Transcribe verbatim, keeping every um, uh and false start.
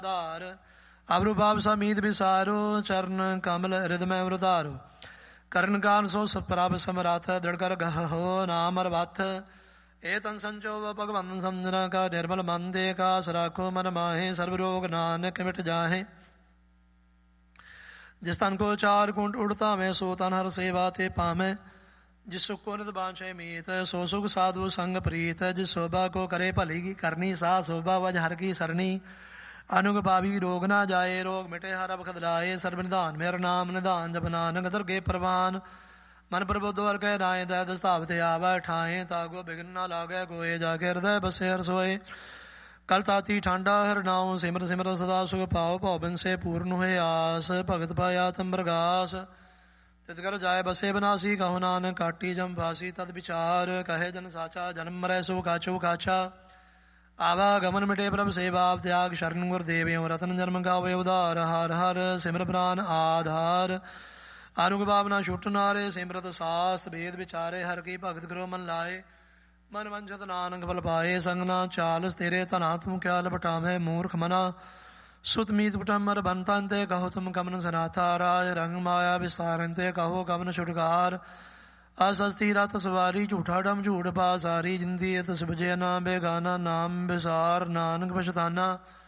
ਧਾਰ ਅਵਰੂ ਬਾਬ ਸਮੀਤ ਵਿਸਾਰੋ ਚਰਨ ਕਮਲ ਹਿਰਦ ਮੈਂ ਵਰਤਾਰੋ ਕਰਨ ਕਾਨ ਸੋ ਪ੍ਰਭ ਸਮਰਥ ਦ੍ਰਿੜ ਕਰ ਗਹੋ ਨਾਮ ਅਰਬਥ ਏ ਤਨ ਸੰਚੋ ਭਗਵੰਤ ਸਮਝਣਾ ਕਾ ਨਿਰਮਲ ਮਨ ਦੇ ਕਾਸ ਰਾਖੋ ਮਨ ਮਾਹੇ ਸਰਬ ਰੋਗ ਨਾਨਕ ਮਿਟ ਜਾਹੇ ਜਿਸ ਤਨ ਕੋ ਚਾਰ ਕੁੰਟ ਉੜਤਾ ਮੈਂ ਸੋ ਤਨ ਹਰ ਸੇਵਾ ਤੇ ਪਾਵੇਂ ਜਿਸ ਸੁਖ ਕੋ ਨਿਤ ਬਾਂਛੇ ਮੀਤ ਸੋ ਸੁਖ ਸਾਧੂ ਸੰਗ ਪ੍ਰੀਤ ਜਿਸ ਸੋਭਾ ਕੋ ਕਰੇ ਭਲੀ ਕੀ ਕਰਨੀ ਸਾ ਸੋਭਾ ਵਜ ਹਰ ਕੀ ਸਰਣੀ ਅਨੁਗ ਪਾਵੀ ਰੋਗ ਨਾ ਜਾਏ ਰੋਗ ਮਿਟੇ ਹਰ ਬਖਤ ਲਾਏ ਸਰਬ ਨਿਧਾਨ ਮੇਰਾ ਨਾਮ ਨਿਧਾਨ ਜਪ ਨਾਨਕ ਦਰਗੇ ਪ੍ਰਵਾਨ ਮਨ ਪ੍ਰਬੁੱਧ ਵਰ ਕਹਿ ਰਾਏ ਦੈ ਦਸਤਾਵ ਆਵੈ ਠਾਏ ਤਾਗੋ ਬਿਗਨ ਨਾ ਲਾਗੈ ਕੋਏ ਜਾ ਕੇ ਹਿਰਦੈ ਬਸੇ ਹਰ ਸੋਏ ਕਲ ਤਾਤੀ ਠਾਂਡਾ ਹਰ ਨਾਉ ਸਿਮਰ ਸਿਮਰ ਸਦਾ ਸੁਖ ਪਾਉ ਭਉ ਬਿਨਸੇ ਪੂਰਨ ਹੋਏ ਆਸ ਭਗਤ ਪਾਇਆ ਤੰਬਰਗਾਸ ਤਿਤ ਕਰ ਜਾਏ ਬਸੇ ਬਨਾਸੀ ਕਹੋ ਨਾਨਕ ਕਾਟੀ ਜਮ ਫਾਸੀ ਤਦ ਵਿਚਾਰ ਕਹੇ ਜਨ ਸਾਚਾ ਜਨਮ ਮਰੈ ਸੋ ਕਾਚੋ ਕਾਛਾ ਆਵਾ ਗਮਨ ਮਿਟੇ ਪ੍ਰਭ ਸੇਵਾ ਤਿਆਗ ਸ਼ਰਨ ਗੁਰ ਦੇਵਿਓ ਰਤਨ ਜਨਮ ਗਾਵੇ ਉਧਾਰ ਹਰ ਹਰ ਸਿਮਰ ਪ੍ਰਾਨ ਆਧਾਰ ਆਰੁਗ ਭਾਵਨਾ ਛੁੱਟ ਨਾਰੇ ਸਿਮਰਤ ਸਾਸ ਵੇਦ ਵਿਚਾਰੇ ਹਰ ਕੀ ਭਗਤ ਕਰੋ ਮਨ ਲਾਏ ਮਨ ਵੰਚਤ ਨਾਨਕ ਬਲ ਪਾਏ ਸੰਗ ਨਾ ਚਾਲ ਤੇਰੇ ਧਨਾ ਤੂੰ ਕਿਆ ਲਪਟਾਵੇਂ ਮੂਰਖ ਮਨਾ ਸੁਤ ਮੀਤ ਕੁਟੰਬਰ ਬੰਤਨ ਤੇ ਕਹੋ ਤੁਮ ਕਮਨ ਸਨਾਥਾ ਰਾਜ ਰੰਗ ਮਾਇਆ ਵਿਸਾਰਨ ਤੇ ਕਹੋ ਕਮਨ ਛੁਟਕਾਰ ਅਸਸਤੀ ਰਤ ਸਵਾਰੀ ਝੂਠਾ ਡਮ ਝੂਠ ਪਾ ਸਾਰੀ ਜਿੰਦੀ ਅਤ ਸੁਭਜੇ ਨਾ ਬੇਗਾਨਾ ਨਾਮ ਵਿਸਾਰ ਨਾਨਕ ਪਛਤਾਨਾ